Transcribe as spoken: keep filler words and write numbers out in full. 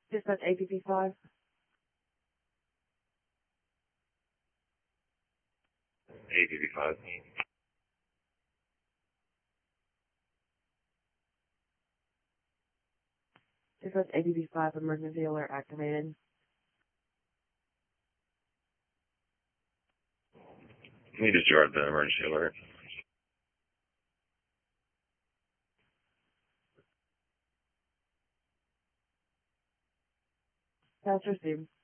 Dispatch A P P five. A P P five. Dispatch A P P five, emergency alert activated. We discharged the emergency alert. Task received.